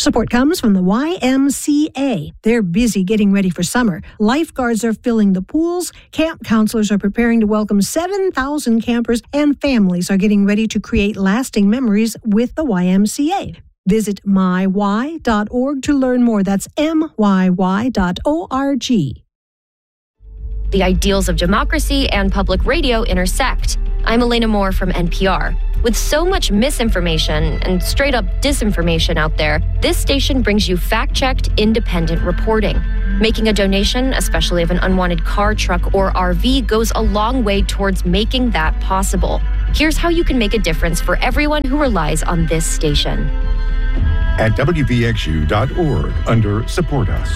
Support comes from the YMCA. They're busy getting ready for summer. Lifeguards are filling the pools. Camp counselors are preparing to welcome 7,000 campers, and families are getting ready to create lasting memories with the YMCA. Visit myy.org to learn more. That's myy.org. The ideals of democracy and public radio intersect. I'm Elena Moore from NPR. With so much misinformation and straight-up disinformation out there, this station brings you fact-checked, independent reporting. Making a donation, especially of an unwanted car, truck, or RV, goes a long way towards making that possible. Here's how you can make a difference for everyone who relies on this station. At WVXU.org under Support Us.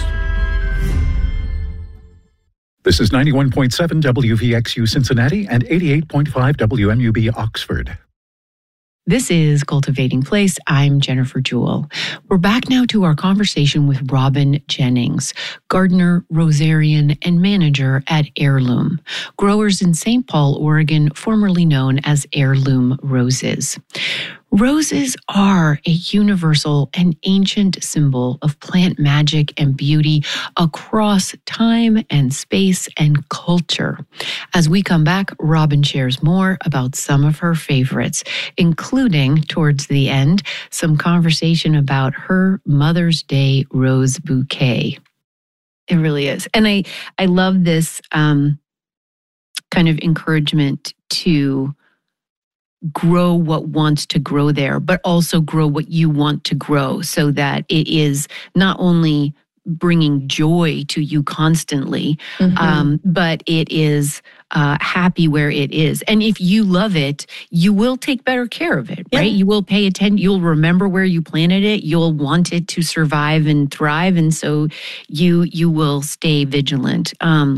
This is 91.7 WVXU Cincinnati and 88.5 WMUB Oxford. This is Cultivating Place. I'm Jennifer Jewell. We're back now to our conversation with Robin Jennings, gardener, rosarian, and manager at Heirloom, growers in St. Paul, Oregon, formerly known as Heirloom Roses. Roses are a universal and ancient symbol of plant magic and beauty across time and space and culture. As we come back, Robin shares more about some of her favorites, including, towards the end, some conversation about her Mother's Day rose bouquet. It really is. And I love this kind of encouragement to grow what wants to grow there, but also grow what you want to grow so that it is not only bringing joy to you constantly, but it is happy where it is. And if you love it, you will take better care of it, right? You will pay attention. You'll remember where you planted it. You'll want it to survive and thrive. And so you will stay vigilant.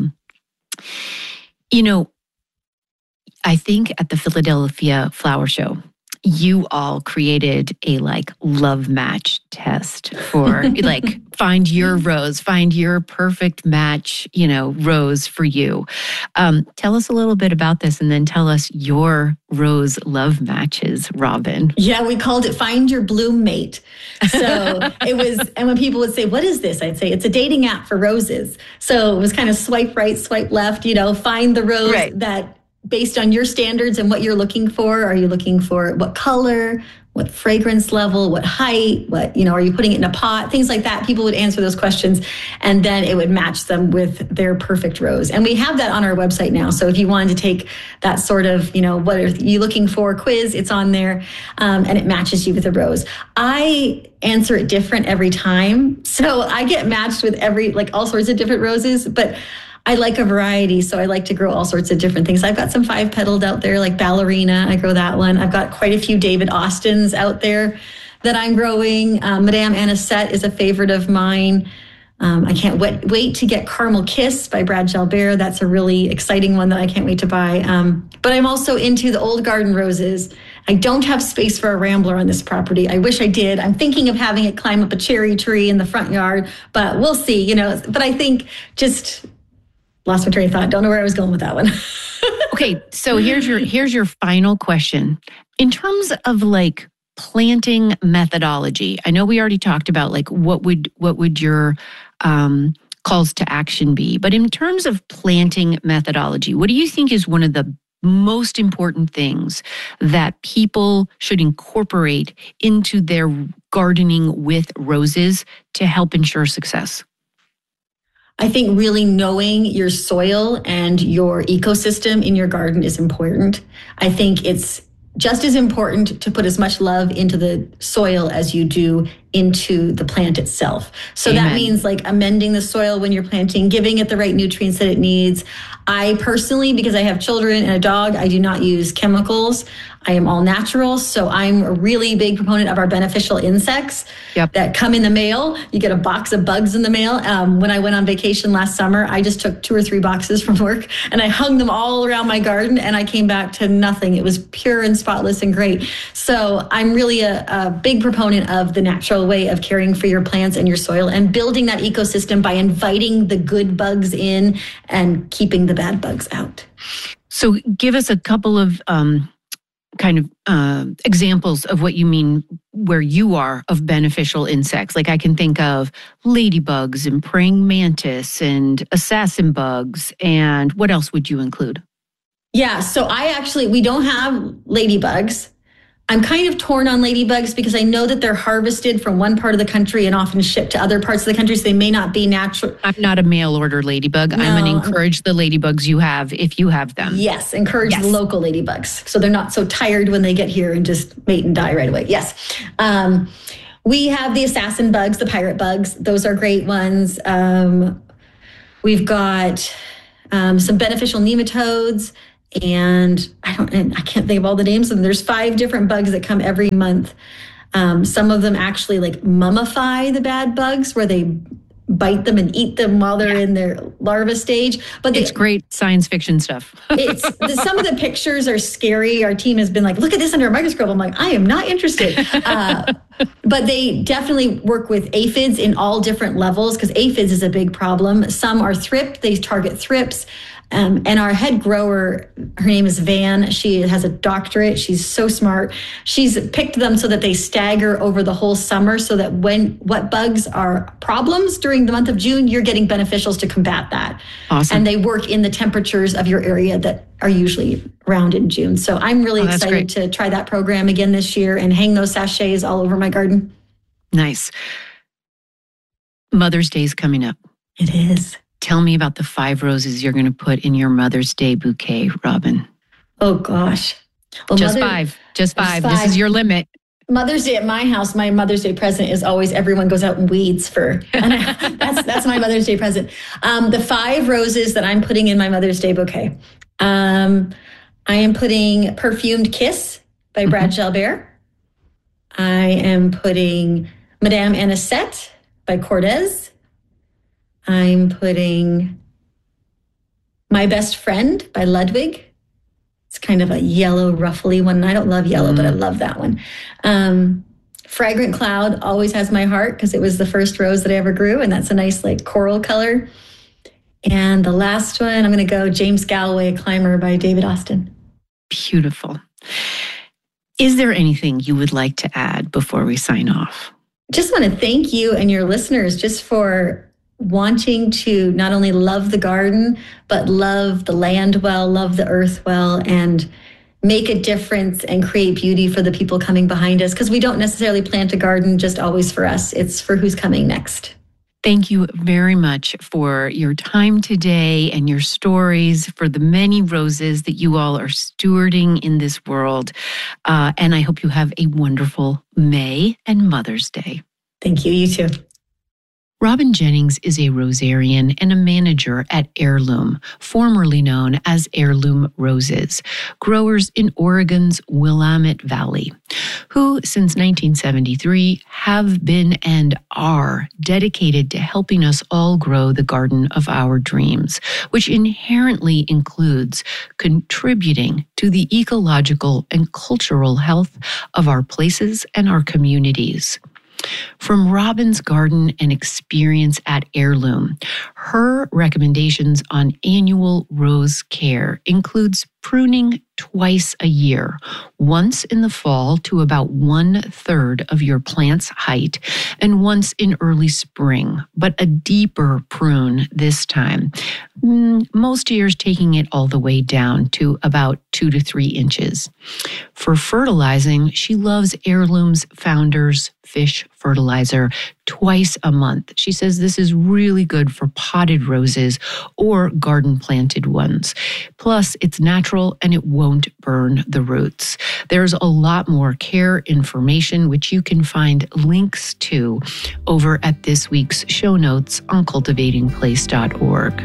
I think at the Philadelphia Flower Show, you all created a love match test for find your rose, find your perfect match, rose for you. Tell us a little bit about this and then tell us your rose love matches, Robin. Yeah, we called it Find Your Bloom Mate. So it was, and when people would say, what is this? I'd say it's a dating app for roses. So it was kind of swipe right, swipe left, find the rose that based on your standards and what you're looking for. Are you looking for what color, what fragrance level, what height, what, are you putting it in a pot, things like that. People would answer those questions and then it would match them with their perfect rose. And we have that on our website now. So if you wanted to take that sort of, what are you looking for quiz, it's on there and it matches you with a rose. I answer it different every time. So I get matched with all sorts of different roses, but I like a variety, so I like to grow all sorts of different things. I've got some 5-petaled out there, like Ballerina. I grow that one. I've got quite a few David Austins out there that I'm growing. Madame Anisette is a favorite of mine. I can't wait to get Caramel Kiss by Brad Jalbert. That's a really exciting one that I can't wait to buy. But I'm also into the old garden roses. I don't have space for a rambler on this property. I wish I did. I'm thinking of having it climb up a cherry tree in the front yard, but we'll see, But I think just lost my train of thought. Don't know where I was going with that one. Okay, so here's your final question. In terms of planting methodology, I know we already talked about what would your calls to action be, but in terms of planting methodology, what do you think is one of the most important things that people should incorporate into their gardening with roses to help ensure success? I think really knowing your soil and your ecosystem in your garden is important. I think it's just as important to put as much love into the soil as you do into the plant itself. So Amen. That means amending the soil when you're planting, giving it the right nutrients that it needs. I personally, because I have children and a dog, I do not use chemicals. I am all natural. So I'm a really big proponent of our beneficial insects that come in the mail. You get a box of bugs in the mail. When I went on vacation last summer, I just took 2 or 3 boxes from work and I hung them all around my garden and I came back to nothing. It was pure and spotless and great. So I'm really a big proponent of the natural way of caring for your plants and your soil and building that ecosystem by inviting the good bugs in and keeping the bad bugs out. So give us a couple of kind of examples of what you mean where you are of beneficial insects. Like I can think of ladybugs and praying mantis and assassin bugs. And what else would you include? Yeah, so we don't have ladybugs. I'm kind of torn on ladybugs because I know that they're harvested from one part of the country and often shipped to other parts of the country, so they may not be natural. I'm not a mail order ladybug. No. I'm going to encourage the ladybugs you have if you have them. Yes, encourage the local ladybugs so they're not so tired when they get here and just mate and die right away. Yes. We have the assassin bugs, the pirate bugs. Those are great ones. We've got some beneficial nematodes. And I can't think of all the names. And there's 5 different bugs that come every month. Some of them actually like mummify the bad bugs where they bite them and eat them while they're in their larva stage. But it's great science fiction stuff. Some of the pictures are scary. Our team has been like, look at this under a microscope. I'm like, I am not interested. But they definitely work with aphids in all different levels because aphids is a big problem. Some are thrip. They target thrips. And our head grower, her name is Van. She has a doctorate. She's so smart. She's picked them so that they stagger over the whole summer so that what bugs are problems during the month of June, you're getting beneficials to combat that. Awesome. And they work in the temperatures of your area that are usually around in June. So I'm really excited to try that program again this year and hang those sachets all over my garden. Nice. Mother's Day is coming up. It is. Tell me about the 5 roses you're going to put in your Mother's Day bouquet, Robin. Oh, gosh. Well, Just five. This is your limit. Mother's Day at my house, my Mother's Day present is always everyone goes out and weeds that's my Mother's Day present. The 5 roses that I'm putting in my Mother's Day bouquet. I am putting Perfumed Kiss by Brad Gelbert. I am putting Madame Anisette by Cortez. I'm putting My Best Friend by Ludwig. It's kind of a yellow, ruffly one. I don't love yellow, but I love that one. Fragrant Cloud always has my heart because it was the first rose that I ever grew, and that's a nice like coral color. And the last one, I'm going to go James Galloway, Climber by David Austin. Beautiful. Is there anything you would like to add before we sign off? Just want to thank you and your listeners just for wanting to not only love the garden, but love the land well, love the earth well, and make a difference and create beauty for the people coming behind us. Because we don't necessarily plant a garden just always for us. It's for who's coming next. Thank you very much for your time today and your stories, for the many roses that you all are stewarding in this world. And I hope you have a wonderful May and Mother's Day. Thank you. You too. Robin Jennings is a rosarian and a manager at Heirloom, formerly known as Heirloom Roses, growers in Oregon's Willamette Valley, who since 1973 have been and are dedicated to helping us all grow the garden of our dreams, which inherently includes contributing to the ecological and cultural health of our places and our communities. From Robin's garden and experience at Heirloom, her recommendations on annual rose care includes pruning twice a year, once in the fall to about 1/3 of your plant's height, and once in early spring, but a deeper prune this time. Most years taking it all the way down to about 2 to 3 inches. For fertilizing, she loves Heirloom's Founder's Fish Fertilizer twice a month. She says this is really good for potted roses or garden planted ones. Plus, it's natural and it won't burn the roots. There's a lot more care information, which you can find links to over at this week's show notes on cultivatingplace.org.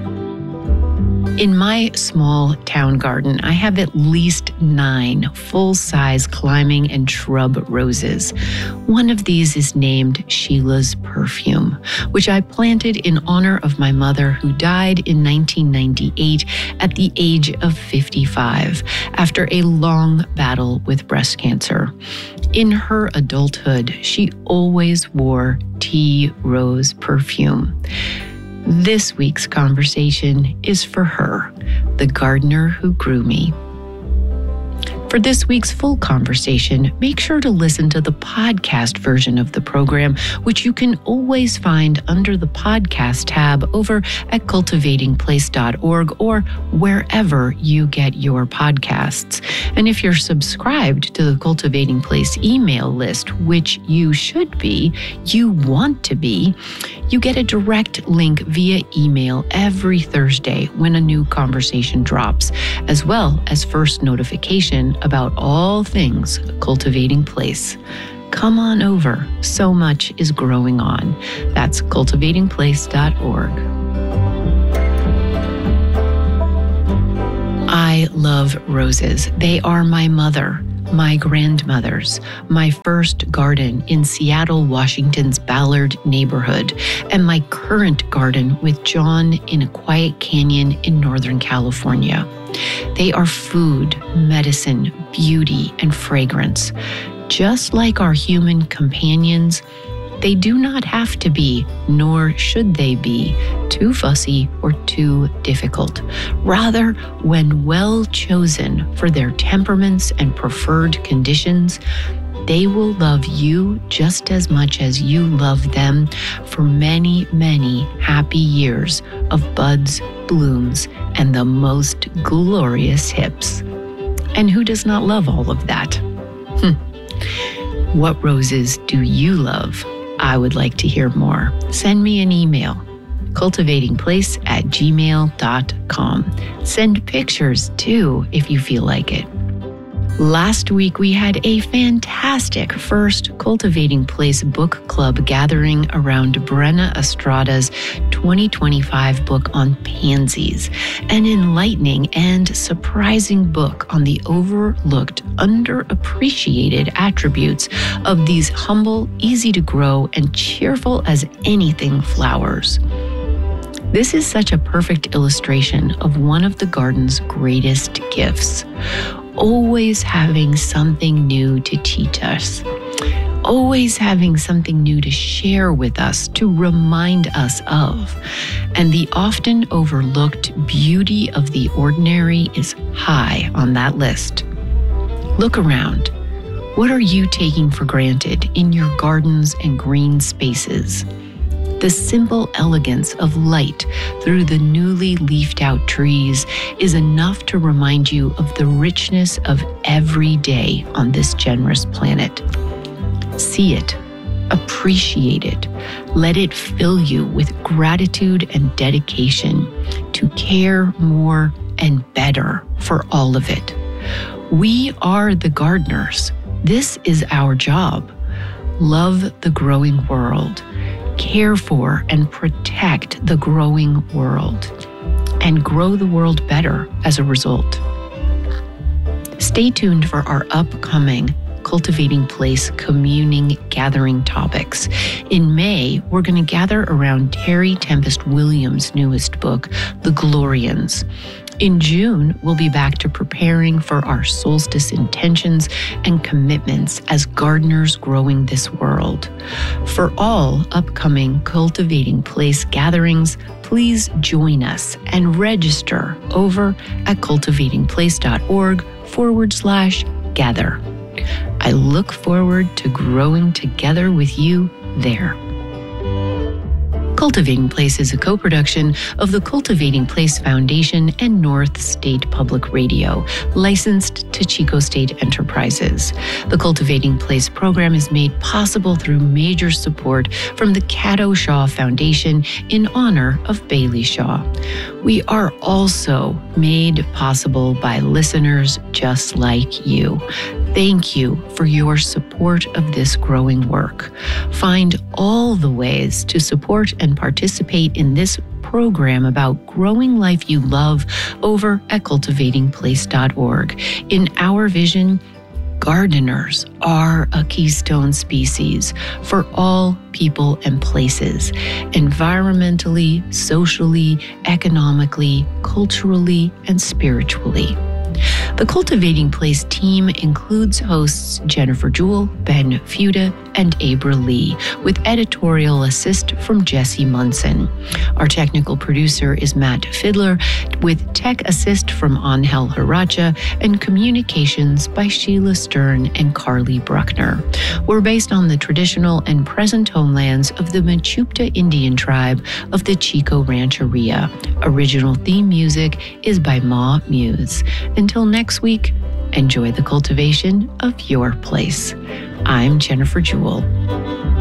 In my small town garden, I have at least 9 full-size climbing and shrub roses. One of these is named Sheila's Perfume, which I planted in honor of my mother who died in 1998 at the age of 55 after a long battle with breast cancer. In her adulthood, she always wore tea rose perfume. This week's conversation is for her, the gardener who grew me. For this week's full conversation, make sure to listen to the podcast version of the program, which you can always find under the podcast tab over at cultivatingplace.org or wherever you get your podcasts. And if you're subscribed to the Cultivating Place email list, which you should be, you want to be, you get a direct link via email every Thursday when a new conversation drops, as well as first notification about all things Cultivating Place. Come on over. So much is growing on. That's cultivatingplace.org. I love roses. They are my mother, my grandmother's, my first garden in Seattle, Washington's Ballard neighborhood, and my current garden with John in a quiet canyon in Northern California. They are food, medicine, beauty, and fragrance. Just like our human companions, they do not have to be, nor should they be, too fussy or too difficult. Rather, when well chosen for their temperaments and preferred conditions, they will love you just as much as you love them for many, many happy years of buds, blooms, and the most glorious hips. And who does not love all of that? What roses do you love? I would like to hear more. Send me an email, cultivatingplace@gmail.com. Send pictures too, if you feel like it. Last week, we had a fantastic first Cultivating Place book club gathering around Brenna Estrada's 2025 book on pansies, an enlightening and surprising book on the overlooked, underappreciated attributes of these humble, easy to grow, and cheerful as anything flowers. This is such a perfect illustration of one of the garden's greatest gifts. Always having something new to teach us. Always having something new to share with us, to remind us of. And the often overlooked beauty of the ordinary is high on that list. Look around. What are you taking for granted in your gardens and green spaces? The simple elegance of light through the newly leafed out trees is enough to remind you of the richness of every day on this generous planet. See it, appreciate it, let it fill you with gratitude and dedication to care more and better for all of it. We are the gardeners. This is our job. Love the growing world. Care for and protect the growing world, and grow the world better as a result. Stay tuned for our upcoming Cultivating Place communing gathering topics. In May, we're going to gather around Terry Tempest Williams' newest book, The Glorians. In June, we'll be back to preparing for our solstice intentions and commitments as gardeners growing this world. For all upcoming Cultivating Place gatherings, please join us and register over at cultivatingplace.org/gather. I look forward to growing together with you there. Cultivating Place is a co-production of the Cultivating Place Foundation and North State Public Radio, licensed to Chico State Enterprises. The Cultivating Place program is made possible through major support from the Caddo Shaw Foundation in honor of Bailey Shaw. We are also made possible by listeners just like you. Thank you for your support of this growing work. Find all the ways to support and participate in this program about growing life you love over at cultivatingplace.org. In our vision, gardeners are a keystone species for all people and places, environmentally, socially, economically, culturally, and spiritually. The Cultivating Place team includes hosts Jennifer Jewell, Ben Fuda, and Abra Lee, with editorial assist from Jesse Munson. Our technical producer is Matt Fiddler, with tech assist from Angel Haracha and communications by Sheila Stern and Carly Bruckner. We're based on the traditional and present homelands of the Mechoopda Indian tribe of the Chico Rancheria. Original theme music is by Ma Muse. Until next week, enjoy the cultivation of your place. I'm Jennifer Jewell.